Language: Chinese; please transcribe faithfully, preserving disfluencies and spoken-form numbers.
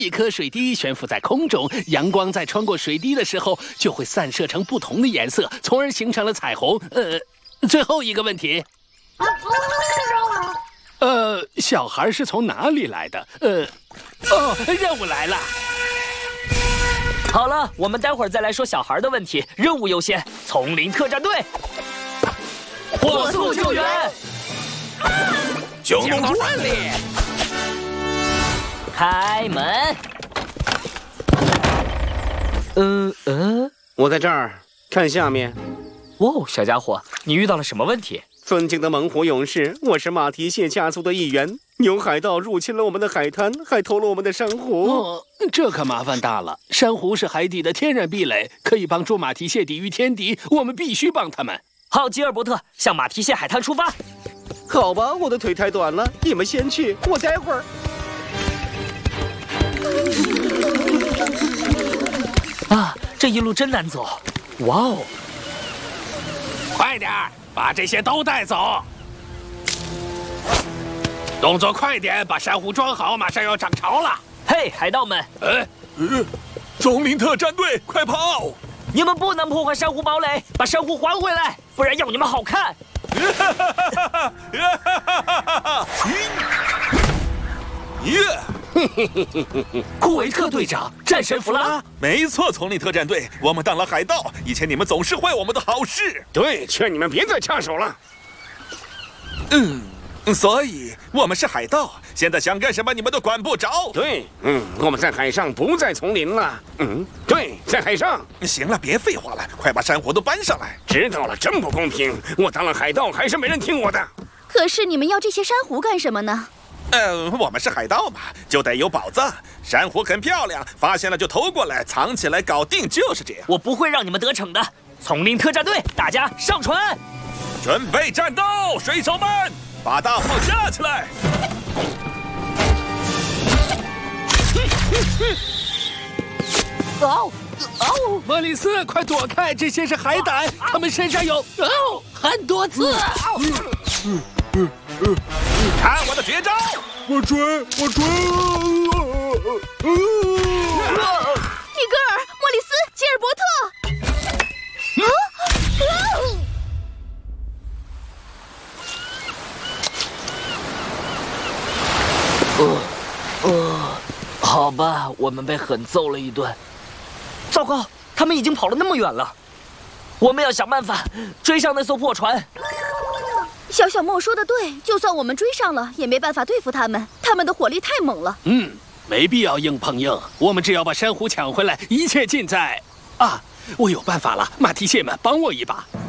一颗水滴悬浮在空中，阳光在穿过水滴的时候，就会散射成不同的颜色，从而形成了彩虹。呃，最后一个问题，呃，小孩是从哪里来的？呃，哦，任务来了。 好了，我们待会儿再来说小孩的问题，任务优先。丛林特战队，火速救援！ 九龙万里。 开门。呃呃， 我在这儿，看下面。 哇哦，小家伙，你遇到了什么问题？ 尊敬的猛虎勇士，我是马蹄蟹家族的一员。有海盗入侵了我们的海滩，还偷了我们的珊瑚。 哦，这可麻烦大了。珊瑚是海底的天然壁垒，可以帮助马蹄蟹抵御天敌，我们必须帮他们。 好，吉尔伯特，向马蹄蟹海滩出发。 好吧，我的腿太短了，你们先去，我待会儿。 啊，这一路真难走。哇哦！ 快点儿，把这些都带走。动作快点，把珊瑚装好，马上要涨潮了。 嘿，海盗们！ 呃， 呃，丛林特战队，快跑！ 你们不能破坏珊瑚堡垒，把珊瑚还回来，不然要你们好看。 耶！ 库维特队长，战神弗拉。 没错，丛林特战队，我们当了海盗，以前你们总是坏我们的好事。 对，劝你们别再插手了。 嗯。所以，我们是海盗，现在想干什么你们都管不着。 对，嗯，我们在海上，不在丛林了。嗯，对，在海上。 行了，别废话了，快把珊瑚都搬上来。 知道了，真不公平！我当了海盗，还是没人听我的。 可是你们要这些珊瑚干什么呢？ 呃，我们是海盗嘛，就得有宝藏。珊瑚很漂亮，发现了就偷过来，藏起来搞定，就是这样。 我不会让你们得逞的。丛林特战队，大家上船， 准备战斗，水手们！把大炮架起来！ 哦哦，莫里斯，快躲开！这些是海胆，他们身上有哦很多刺。 看我的绝招！ 我追，我追！ 米格尔、莫里斯、吉尔伯特。啊啊！ 呃，呃，好吧，我们被狠揍了一顿。糟糕，他们已经跑了那么远了，我们要想办法追上那艘破船。 小小莫说的对，就算我们追上了，也没办法对付他们，他们的火力太猛了。 嗯，没必要硬碰硬，我们只要把珊瑚抢回来，一切尽在……啊，我有办法了，马蹄蟹们，帮我一把。